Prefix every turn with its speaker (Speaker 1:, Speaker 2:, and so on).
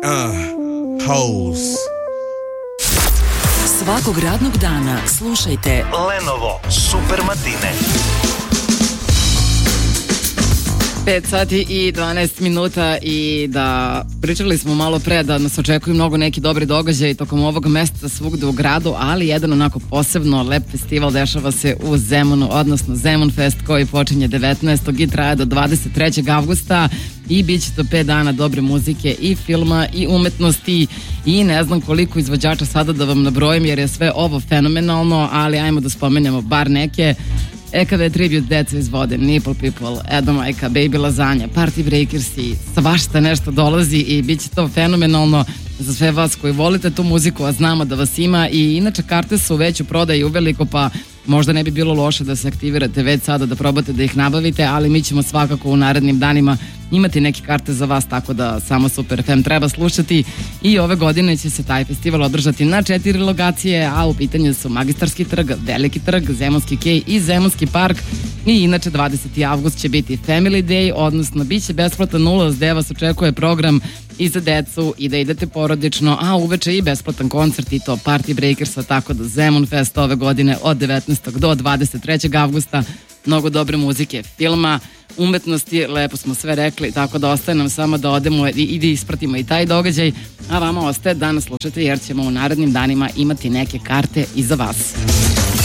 Speaker 1: Hoes.
Speaker 2: Svakog radnog dana slušajte
Speaker 3: Lenovo Super Matine.
Speaker 4: 5 sati i 12 minuta i da pričali smo malo pre da nas očekuju mnogo neki dobri događaj tokom ovog meseca svugde u gradu, ali jedan onako posebno lep festival dešava se u Zemunu, odnosno Zemun Fest koji počinje 19. i traje do 23. avgusta i bit će to 5 dana dobre muzike i filma i umetnosti i ne znam koliko izvođača sada da vam nabrojim jer je sve ovo fenomenalno, ali ajmo da spomenemo bar neke. EKV Tribute Deca iz vode, Nipple People, Edo Majka, Baby Lazanja, Party Breakersi, svašta nešto dolazi i bit će to fenomenalno za sve vas koji volite tu muziku, a znamo da vas ima i inače karte su već u prodaji uveliko, pa možda ne bi bilo loše da se aktivirate već sada da probate da ih nabavite, ali mi ćemo svakako u narednim danima imati neke karte za vas, tako da samo Super FM treba slušati i ove godine će se taj festival održati na 4 lokacije, a u pitanju su Magistarski trg, Veliki trg, Zemunski kej i Zemunski park i inače 20. avgust će biti Family Day, odnosno bit će besplatan ulaz gde vas očekuje program i za decu i da idete porodično, a uveče i besplatan koncert i to Party Breakersa, tako da Zemun Fest ove godine od 19. do 23. avgusta, mnogo dobre muzike, filma, umetnosti, lepo smo sve rekli, tako da ostaje nam samo da odemo i da ispratimo i taj događaj, a vama ostaje da nas slušate jer ćemo u narednim danima imati neke karte i za vas.